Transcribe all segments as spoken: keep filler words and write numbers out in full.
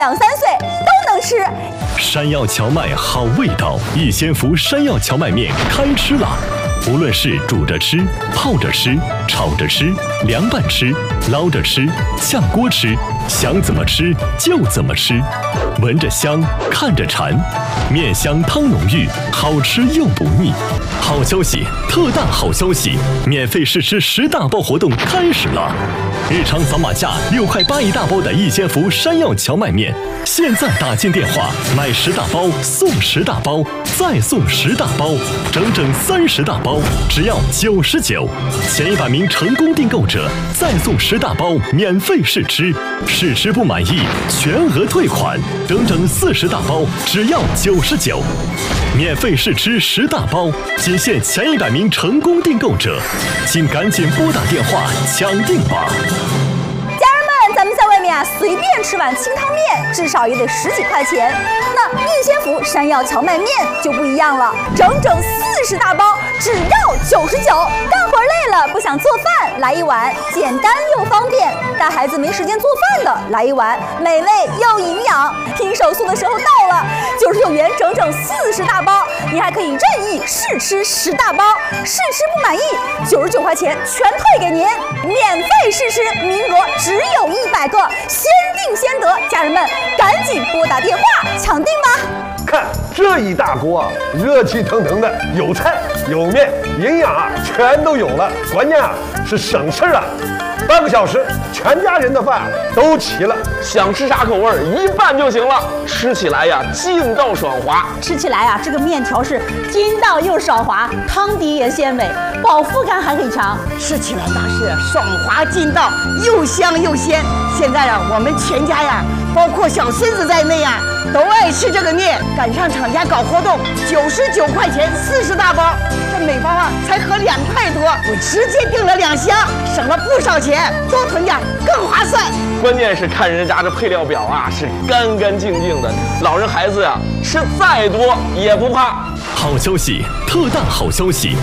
两三岁都能吃。 山药荞麦好味道，益仙福山药荞麦面开吃啦！无论是煮着吃、泡着吃、炒着吃、凉拌吃、捞着吃、炝锅吃，想怎么吃就怎么吃，闻着香，看着馋，面香汤浓郁，好吃又不腻。好消息，特大好消息！免费试吃十大包活动开始了！日常扫码价六块八一大包的益仙福山药荞麦面，现在打进电话买十大包送十大包，再送十大包，整整三十大包，只要九十九。前一百名成功订购者再送十大包免费试吃，试吃不满意全额退款，整整四十大包，只要九十九。免费试吃十大包，仅限前一百名成功订购者，请赶紧拨打电话抢订吧！ 家人们，咱们在外面啊，随便吃碗清汤面，至少也得十几块钱。那益仙福山药荞麦面就不一样了，整整四十大包，只要九十九。干活累了不想做饭，来一碗简单又方便；带孩子没时间做饭的，来一碗美味又营养。拼手速的时候到了，九十九元整整四十大包，你还可以任意试吃十大包，试吃不满意，九十九块钱全退给您，免费试吃，名额只有一百个，先定先得。家人们，赶紧拨打电话抢订吧！ 看这一大锅，热气腾腾的，有菜有面，营养啊全都有了，关键啊是省事儿啊。半个小时，全家人的饭都齐了。 想吃啥口味儿，一拌就行了。吃起来呀，劲道爽滑。 吃起来啊，这个面条是筋道又爽滑，汤底也鲜美，饱腹感还很强。 吃起来那是爽滑劲道，又香又鲜。现在啊，我们全家呀，包括小孙子在内呀，都爱吃这个面。赶上厂家搞活动，九十九块钱四十大包，这每包啊才合两块多，我直接订了两箱，省了不少钱，多囤点更划算。 关键是看人家这配料表啊，是干干净净的，老人孩子呀、啊、吃再多也不怕。 好消息，特大好消息！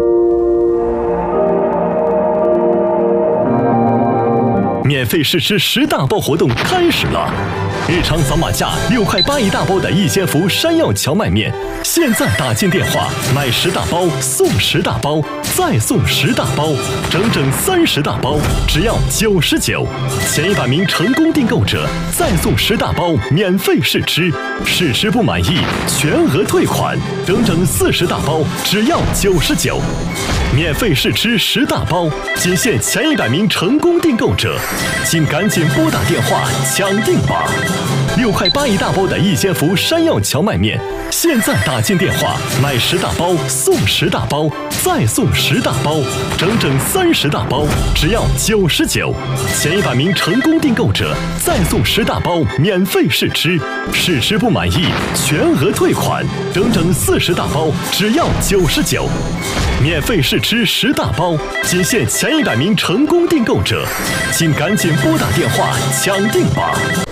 免费试吃十大包活动开始了！日常扫码价六块八一大包的益仙福山药荞麦面，现在打进电话买十大包送十大包，再送十大包，整整三十大包，只要九十九。前一百名成功订购者再送十大包免费试吃，试吃不满意全额退款，整整四十大包，只要九十九。免费试吃十大包，仅限前一百名成功订购者，请赶紧拨打电话抢订吧！六块八一大包的益仙福山药荞麦面，现在打进电话买十大包送十大包，再送十大包，整整三十大包，只要九十九。前一百名成功订购者再送十大包免费试吃，试吃不满意全额退款，整整四十大包，只要九十九。免费试吃十大包，仅限前一百名成功订购者，请赶紧拨打电话抢订吧！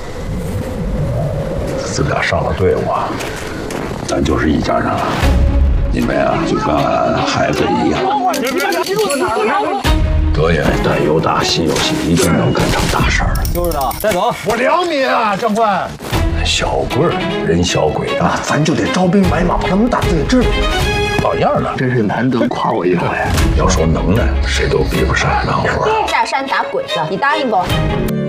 自个儿上了队伍啊，咱就是一家人了。你们呀、啊，就跟俺孩子一样。德爷带有大，心有细，一定能干成大事儿。 就是的，带走。 我良民啊，长官。 小贵儿，人小鬼大， 咱就得招兵买马，把他们打对治。 老样了， 真是难得夸我一回。 要说能耐，谁都比不上干活。 下山打鬼子，你答应不？